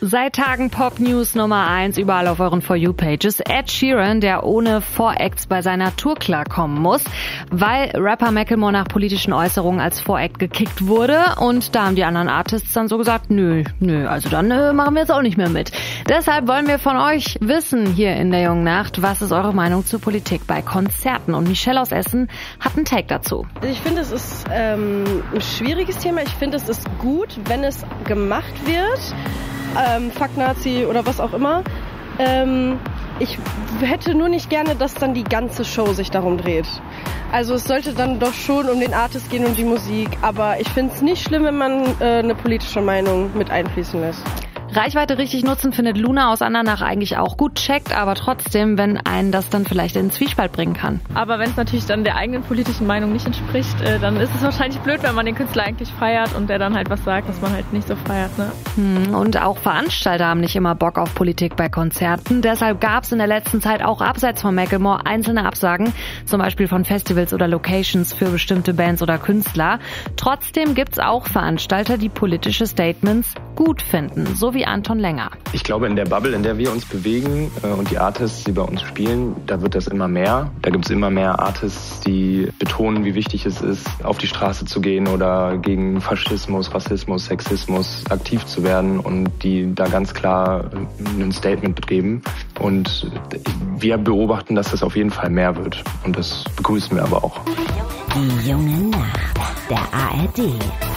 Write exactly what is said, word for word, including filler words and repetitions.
Seit Tagen Pop-News Nummer eins überall auf euren For You-Pages. Ed Sheeran, der ohne Voracts bei seiner Tour klarkommen muss, weil Rapper Macklemore nach politischen Äußerungen als Voract gekickt wurde. Und da haben die anderen Artists dann so gesagt, nö, nö, also dann äh, machen wir jetzt auch nicht mehr mit. Deshalb wollen wir von euch wissen hier in der Jungen Nacht, was ist eure Meinung zur Politik bei Konzerten? Und Michelle aus Essen hat einen Take dazu. Ich finde, es ist ähm, ein schwieriges Thema. Ich finde, es ist gut, wenn es gemacht wird. Ähm, Fuck Nazi oder was auch immer. Ähm, ich hätte nur nicht gerne, dass dann die ganze Show sich darum dreht. Also es sollte dann doch schon um den Artist gehen und die Musik, aber ich finde es nicht schlimm, wenn man äh, eine politische Meinung mit einfließen lässt. Reichweite richtig nutzen findet Luna aus Andernach eigentlich auch gut, checkt aber trotzdem, wenn einen das dann vielleicht in den Zwiespalt bringen kann. Aber wenn es natürlich dann der eigenen politischen Meinung nicht entspricht, äh, dann ist es wahrscheinlich blöd, wenn man den Künstler eigentlich feiert und der dann halt was sagt, was man halt nicht so feiert. Ne? Hm, und auch Veranstalter haben nicht immer Bock auf Politik bei Konzerten. Deshalb gab es in der letzten Zeit auch abseits von Macklemore einzelne Absagen, zum Beispiel von Festivals oder Locations für bestimmte Bands oder Künstler. Trotzdem gibt's auch Veranstalter, die politische Statements gut finden, so wie Anton Länger. Ich glaube, in der Bubble, in der wir uns bewegen äh, und die Artists, die bei uns spielen, da wird das immer mehr. Da gibt es immer mehr Artists, die betonen, wie wichtig es ist, auf die Straße zu gehen oder gegen Faschismus, Rassismus, Sexismus aktiv zu werden und die da ganz klar ein Statement geben. Und wir beobachten, dass das auf jeden Fall mehr wird. Und das begrüßen wir aber auch. Die Junge Nacht, der A R D